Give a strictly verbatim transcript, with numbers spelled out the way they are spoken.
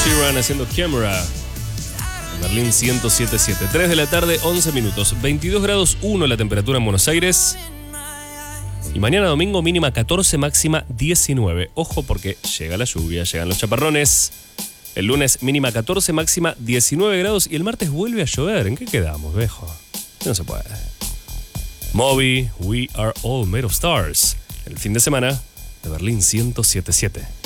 Sheeran haciendo Camera. Berlín ciento siete punto siete. tres de la tarde, once minutos. veintidós grados uno la temperatura en Buenos Aires. Y mañana domingo mínima catorce, máxima diecinueve. Ojo porque llega la lluvia, llegan los chaparrones. El lunes mínima catorce, máxima diecinueve grados. Y el martes vuelve a llover. ¿En qué quedamos, viejo? No se puede. Moby, We Are All Made of Stars. El fin de semana de Berlín ciento siete punto siete.